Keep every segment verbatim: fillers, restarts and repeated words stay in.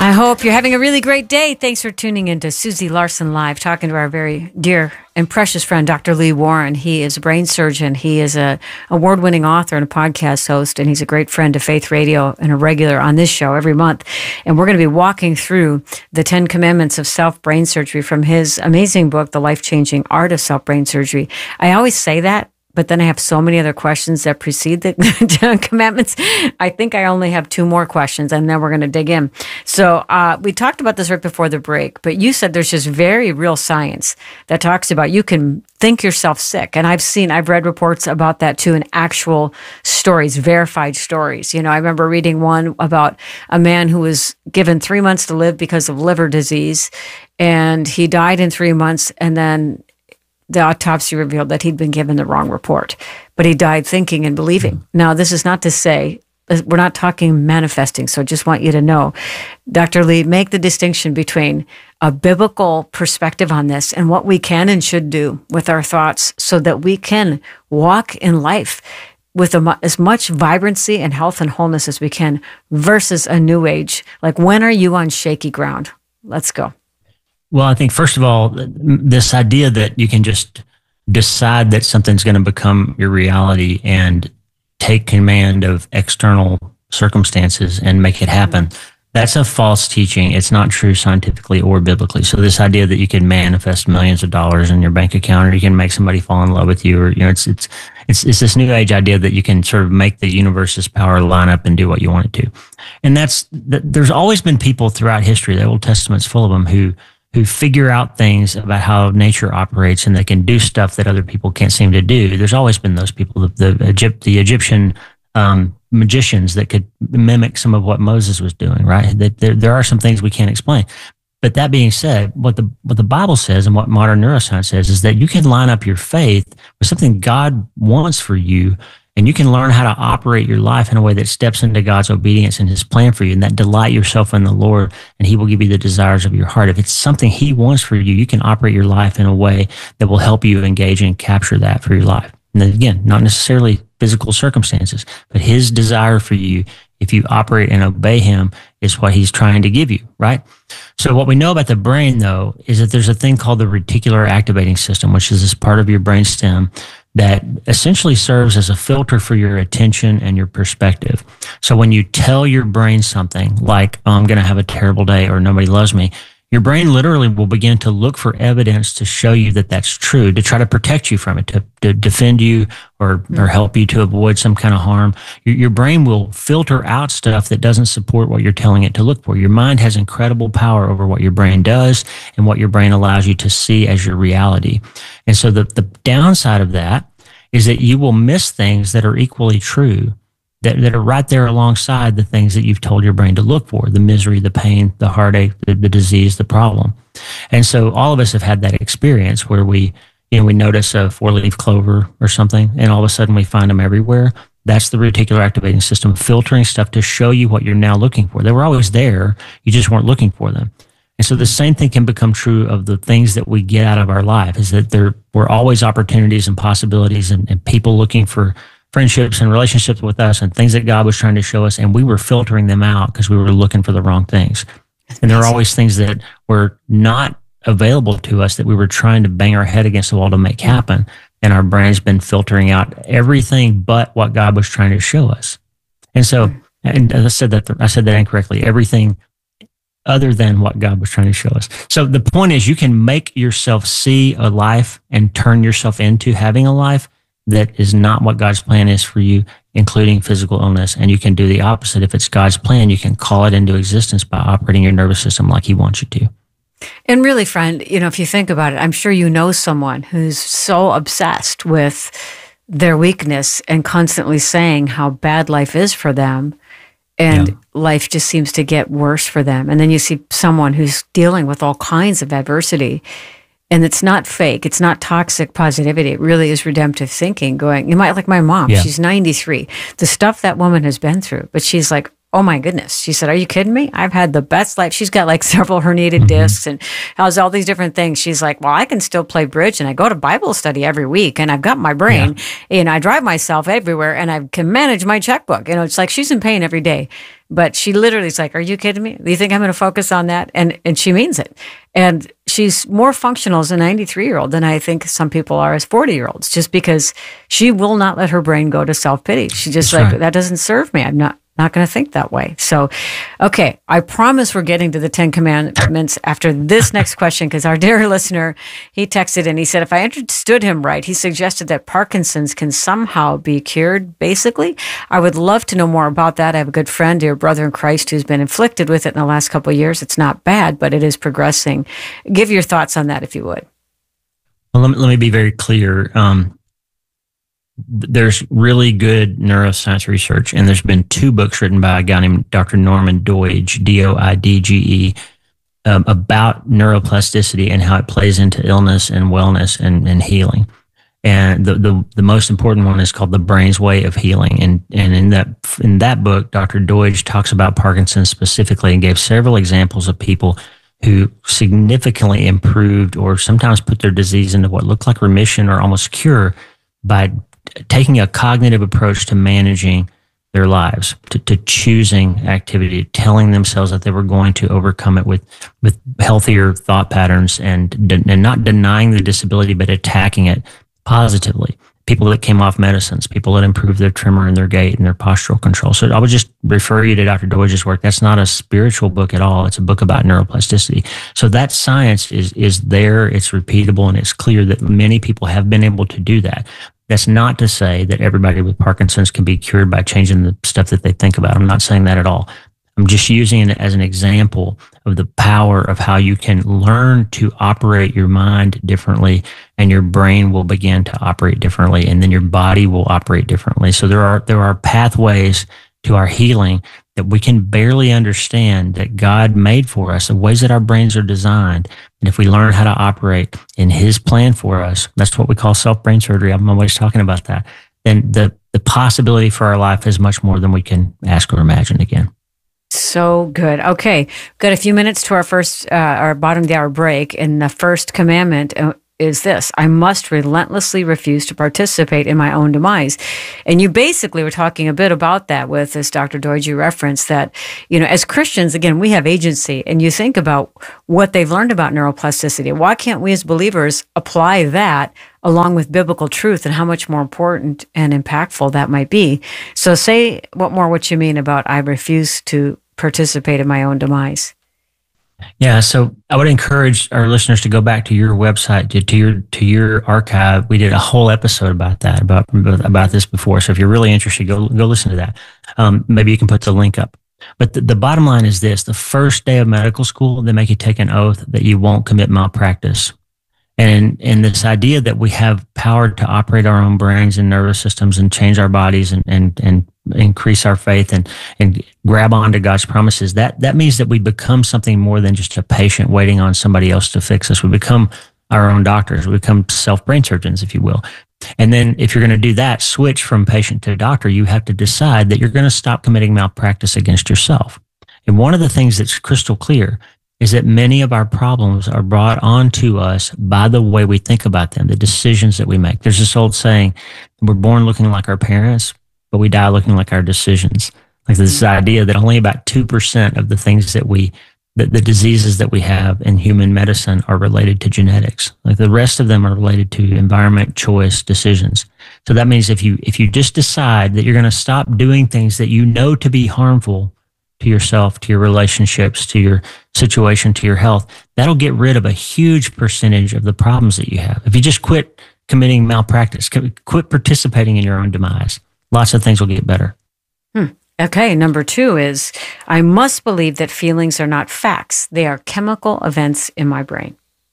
I hope you're having a really great day. Thanks for tuning in to Susie Larson Live, talking to our very dear and precious friend, Doctor Lee Warren. He is a brain surgeon. He is a award-winning author and a podcast host, and he's a great friend to Faith Radio and a regular on this show every month. And we're going to be walking through the Ten Commandments of Self-Brain Surgery from his amazing book, The Life-Changing Art of Self-Brain Surgery. I always say that, but then I have so many other questions that precede the Ten Commandments. I think I only have two more questions, and then we're going to dig in. So uh, we talked about this right before the break, but you said there's just very real science that talks about you can think yourself sick. And I've seen, I've read reports about that too in actual stories, verified stories. You know, I remember reading one about a man who was given three months to live because of liver disease, and he died in three months, and then the autopsy revealed that he'd been given the wrong report, but he died thinking and believing. Now, this is not to say, we're not talking manifesting, so I just want you to know, Doctor Lee, make the distinction between a biblical perspective on this and what we can and should do with our thoughts so that we can walk in life with a, as much vibrancy and health and wholeness as we can versus a new age. Like, when are you on shaky ground? Let's go. Well, I think, first of all, this idea that you can just decide that something's going to become your reality and take command of external circumstances and make it happen, that's a false teaching. It's not true scientifically or biblically. So this idea that you can manifest millions of dollars in your bank account, or you can make somebody fall in love with you, or, you know, it's it's it's, it's this new age idea that you can sort of make the universe's power line up and do what you want it to. And that's, there's always been people throughout history, the Old Testament's full of them, who who figure out things about how nature operates, and they can do stuff that other people can't seem to do. There's always been those people, the, the, Egypt, the Egyptian um, magicians that could mimic some of what Moses was doing, right? That there, there are some things we can't explain. But that being said, what the what the Bible says and what modern neuroscience says is that you can line up your faith with something God wants for you, and you can learn how to operate your life in a way that steps into God's obedience and His plan for you, and that delight yourself in the Lord, and He will give you the desires of your heart. If it's something He wants for you, you can operate your life in a way that will help you engage and capture that for your life. And then again, not necessarily physical circumstances, but His desire for you, if you operate and obey Him, is what He's trying to give you, right? So what we know about the brain, though, is that there's a thing called the reticular activating system, which is this part of your brain stem that essentially serves as a filter for your attention and your perspective. So when you tell your brain something like, oh, I'm going to have a terrible day, or nobody loves me, your brain literally will begin to look for evidence to show you that that's true, to try to protect you from it, to, to defend you or, or help you to avoid some kind of harm. Your, your brain will filter out stuff that doesn't support what you're telling it to look for. Your mind has incredible power over what your brain does and what your brain allows you to see as your reality. And so the, the downside of that is that you will miss things that are equally true, that, that are right there alongside the things that you've told your brain to look for, the misery, the pain, the heartache, the, the disease, the problem. And so all of us have had that experience where we, you know, we notice a four-leaf clover or something, and all of a sudden we find them everywhere. That's the reticular activating system filtering stuff to show you what you're now looking for. They were always there, you just weren't looking for them. And so the same thing can become true of the things that we get out of our life, is that there were always opportunities and possibilities and, and people looking for friendships and relationships with us and things that God was trying to show us, and we were filtering them out because we were looking for the wrong things. And there are always things that were not available to us that we were trying to bang our head against the wall to make happen, and our brain's been filtering out everything but what God was trying to show us. And so, and I said that I said that incorrectly. Everything other than what God was trying to show us. So the point is, you can make yourself see a life and turn yourself into having a life that is not what God's plan is for you, including physical illness. And you can do the opposite. If it's God's plan, you can call it into existence by operating your nervous system like He wants you to. And really, friend, you know, if you think about it, I'm sure you know someone who's so obsessed with their weakness and constantly saying how bad life is for them. And yeah. life just seems to get worse for them. And then you see someone who's dealing with all kinds of adversity. And it's not fake. It's not toxic positivity. It really is redemptive thinking going, you might like my mom. Yeah. She's ninety-three. The stuff that woman has been through. But she's like, oh my goodness. She said, are you kidding me? I've had the best life. She's got like several herniated mm-hmm. discs and has all these different things. She's like, well, I can still play bridge and I go to Bible study every week and I've got my brain yeah. and I drive myself everywhere and I can manage my checkbook. You know, it's like she's in pain every day. But she literally is like, are you kidding me? Do you think I'm going to focus on that? And and she means it. And she's more functional as a ninety-three-year-old than I think some people are as forty-year-olds, just because she will not let her brain go to self-pity. She just That's like, right. that doesn't serve me. I'm not not going to think that way. So, okay, I promise we're getting to the Ten Commandments after this next question, because our dear listener, he texted and he said, if I understood him right, he suggested that Parkinson's can somehow be cured, basically. I would love to know more about that. I have a good friend, dear brother in Christ, who's been afflicted with it in the last couple of years. It's not bad, but it is progressing. Give your thoughts on that, if you would. Well, let me, let me be very clear. Um, there's really good neuroscience research, and there's been two books written by a guy named Doctor Norman Doidge, D O I D G E, um, about neuroplasticity and how it plays into illness and wellness and, and healing. And the, the the most important one is called The Brain's Way of Healing. And and in that in that book, Doctor Doidge talks about Parkinson's specifically and gave several examples of people who significantly improved or sometimes put their disease into what looked like remission or almost cure by taking a cognitive approach to managing their lives, to, to choosing activity, telling themselves that they were going to overcome it with, with healthier thought patterns and, and not denying the disability, but attacking it positively. People that came off medicines, people that improved their tremor and their gait and their postural control. So I would just refer you to Doctor Doidge's work. That's not a spiritual book at all. It's a book about neuroplasticity. So that science is, is there, it's repeatable, and it's clear that many people have been able to do that. That's not to say that everybody with Parkinson's can be cured by changing the stuff that they think about. I'm not saying that at all. I'm just using it as an example of the power of how you can learn to operate your mind differently, and your brain will begin to operate differently, and then your body will operate differently. So there are there are pathways to our healing that we can barely understand that God made for us, the ways that our brains are designed. And if we learn how to operate in His plan for us, that's what we call self-brain surgery. I'm always talking about that. Then the, the possibility for our life is much more than we can ask or imagine again. So good. Okay. Got a few minutes to our first, uh, our bottom of the hour break. And the first commandment uh, is this: I must relentlessly refuse to participate in my own demise. And you basically were talking a bit about that with this Doctor Doidge reference that, you know, as Christians, again, we have agency. And you think about what they've learned about neuroplasticity. Why can't we as believers apply that along with biblical truth, and how much more important and impactful that might be? So say what more what you mean about I refuse to participate in my own demise. Yeah, so I would encourage our listeners to go back to your website, to, to your to your archive. We did a whole episode about that, about about this before. So if you're really interested, go go listen to that. Um, maybe you can put the link up. But the, the bottom line is this: the first day of medical school, they make you take an oath that you won't commit malpractice. And and this idea that we have power to operate our own brains and nervous systems and change our bodies and and and increase our faith and and grab onto God's promises, that that means that we become something more than just a patient waiting on somebody else to fix us. We become our own doctors. We become self-brain surgeons, if you will. And then if you're going to do that, switch from patient to doctor, you have to decide that you're going to stop committing malpractice against yourself. And one of the things that's crystal clear is that many of our problems are brought onto us by the way we think about them, the decisions that we make. There's this old saying, we're born looking like our parents, but we die looking like our decisions. Like this idea that only about two percent of the things that we, the, the diseases that we have in human medicine are related to genetics. Like the rest of them are related to environment, choice, decisions. So that means if you, if you just decide that you're going to stop doing things that you know to be harmful to yourself, to your relationships, to your situation, to your health, that'll get rid of a huge percentage of the problems that you have. If you just quit committing malpractice, quit participating in your own demise, lots of things will get better. Hmm. Okay, number two is, I must believe that feelings are not facts. They are chemical events in my brain.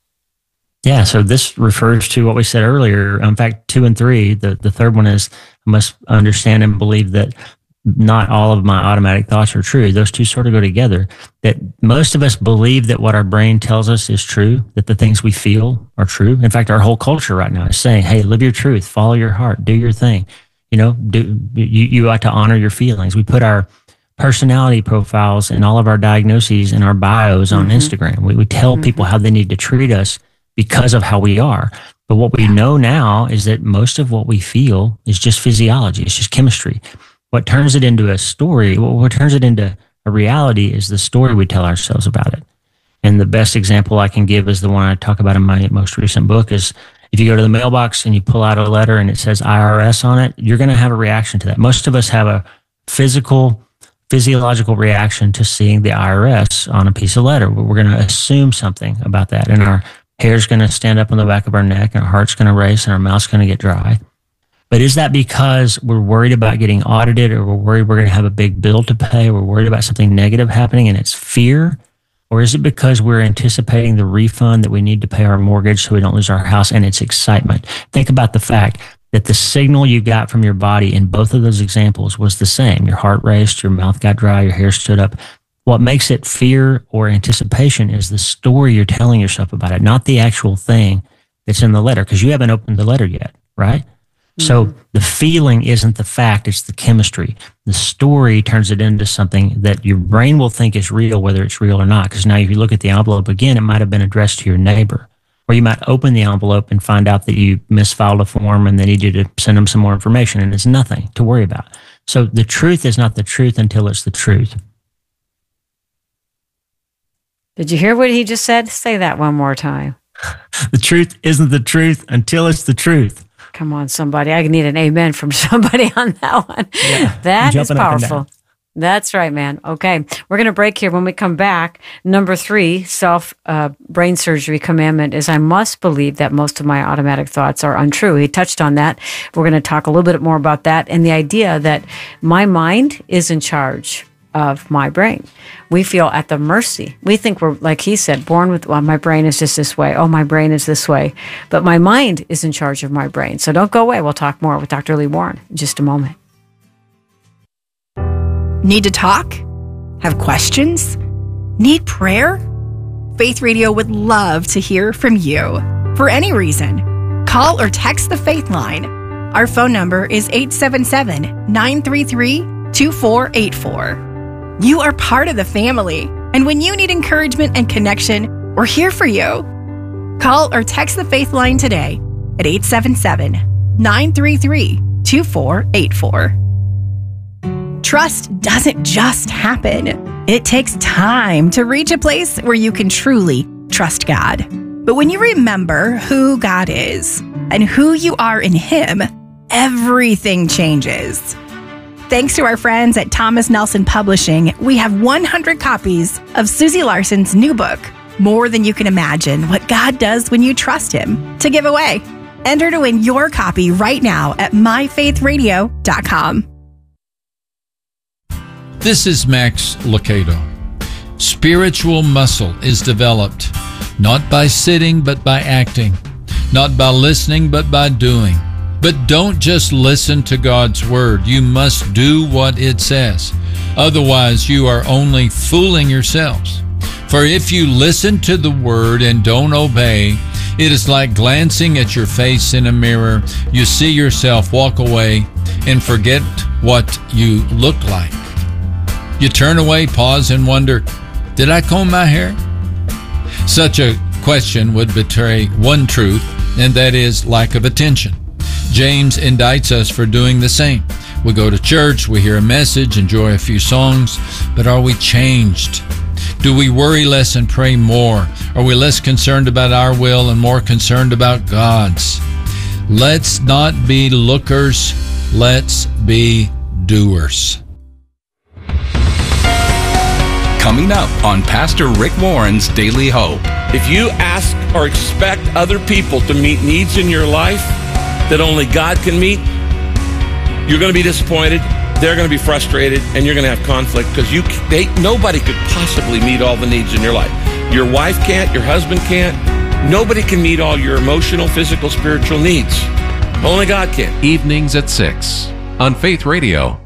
Yeah, so this refers to what we said earlier. In fact, two and three, the, the third one is, I must understand and believe that not all of my automatic thoughts are true. Those two sort of go together. That most of us believe that what our brain tells us is true, that the things we feel are true. In fact, our whole culture right now is saying, hey, live your truth, follow your heart, do your thing. You know, do you, you ought to honor your feelings. We put our personality profiles and all of our diagnoses and our bios on mm-hmm. Instagram. We, we tell mm-hmm. people how they need to treat us because of how we are. But what we know now is that most of what we feel is just physiology. It's just chemistry. What turns it into a story, what turns it into A reality is the story we tell ourselves about it. And the best example I can give is the one I talk about in my most recent book is if you go to the mailbox and you pull out a letter and it says I R S on it, you're going to have a reaction to that. Most of us have a physical, physiological reaction to seeing the I R S on a piece of letter. We're going to assume something about that. And our hair's going to stand up on the back of our neck and our heart's going to race and our mouth's going to get dry. But is that because we're worried about getting audited, or we're worried we're going to have a big bill to pay, or we're worried about something negative happening and it's fear? Or is it because we're anticipating the refund that we need to pay our mortgage so we don't lose our house, and it's excitement? Think about the fact that the signal you got from your body in both of those examples was the same. Your heart raced, your mouth got dry, your hair stood up. What makes it fear or anticipation is the story you're telling yourself about it, not the actual thing that's in the letter, because you haven't opened the letter yet, right? Mm-hmm. So the feeling isn't the fact, it's the chemistry. The story turns it into something that your brain will think is real, whether it's real or not. Because now if you look at the envelope again, it might have been addressed to your neighbor. Or you might open the envelope and find out that you misfiled a form and they need you to send them some more information, and it's nothing to worry about. So the truth is not the truth until it's the truth. Did you hear what he just said? Say that one more time. The truth isn't the truth until it's the truth. Come on, somebody. I need an amen from somebody on that one. Yeah, that is powerful. That's right, man. Okay. We're going to break here. When we come back, number three, self uh, brain surgery commandment is I must believe that most of my automatic thoughts are untrue. He touched on that. We're going to talk a little bit more about that and the idea that my mind is in charge of my brain. We feel at the mercy. We think we're, like he said, born with, well, my brain is just this way. Oh, my brain is this way. But my mind is in charge of my brain. So don't go away. We'll talk more with Doctor Lee Warren in just a moment. Need to talk? Have questions? Need prayer? Faith Radio would love to hear from you. For any reason, call or text the Faith Line. Our phone number is eight seven seven, nine three three, two four eight four. You are part of the family, and when you need encouragement and connection, we're here for you. Call or text the Faith Line today at eight seven seven, nine three three, two four eight four. Trust doesn't just happen. It takes time to reach a place where you can truly trust God. But when you remember who God is and who you are in Him, everything changes. Thanks to our friends at Thomas Nelson Publishing, we have one hundred copies of Susie Larson's new book, More Than You Can Imagine, What God Does When You Trust Him, to give away. Enter to win your copy right now at my faith radio dot com. This is Max Lucado. Spiritual muscle is developed not by sitting but by acting, not by listening but by doing. But don't just listen to God's word. You must do what it says. Otherwise, you are only fooling yourselves. For if you listen to the word and don't obey, it is like glancing at your face in a mirror. You see yourself walk away and forget what you look like. You turn away, pause, and wonder, did I comb my hair? Such a question would betray one truth, and that is lack of attention. James indicts us for doing the same. We go to church, we hear a message, enjoy a few songs, but are we changed? Do we worry less and pray more? Are we less concerned about our will and more concerned about God's? Let's not be lookers, let's be doers. Coming up on Pastor Rick Warren's Daily Hope. If you ask or expect other people to meet needs in your life that only God can meet, you're going to be disappointed, they're going to be frustrated, and you're going to have conflict because you they, nobody could possibly meet all the needs in your life. Your wife can't, your husband can't. Nobody can meet all your emotional, physical, spiritual needs. Only God can. Evenings at six on Faith Radio.